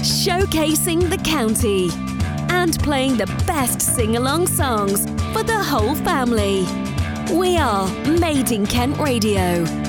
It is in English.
showcasing the county and playing the best sing-along songs for the whole family. We are Made in Kent Radio.